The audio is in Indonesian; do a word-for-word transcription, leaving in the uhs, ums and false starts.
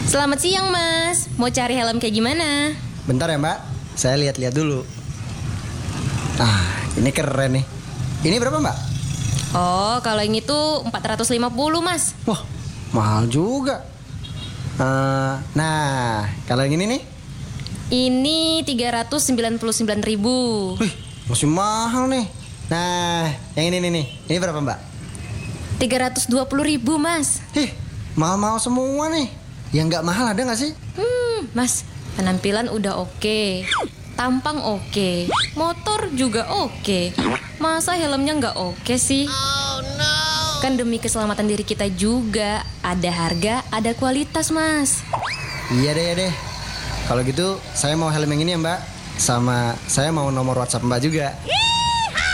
Selamat siang mas, mau cari helm kayak gimana? Bentar ya mbak, saya lihat-lihat dulu. Ah, ini keren nih. Ini berapa mbak? Oh, kalau yang itu empat ratus lima puluh mas. Wah, mahal juga. Eh, Nah, kalau yang ini nih? Ini tiga ratus sembilan puluh sembilan ribu. Wih, masih mahal nih. Nah, yang ini nih nih, ini berapa mbak? tiga ratus dua puluh ribu mas. Ih, mahal-mahal semua nih. Yang nggak mahal ada nggak sih? Hmm, mas, penampilan udah oke, tampang oke, motor juga oke. Masa helmnya nggak oke sih? Oh no. Kan demi keselamatan diri kita juga. Ada harga, ada kualitas mas. Iya deh, ya deh. Kalau gitu, saya mau helm yang ini ya mbak. Sama saya mau nomor WhatsApp mbak juga.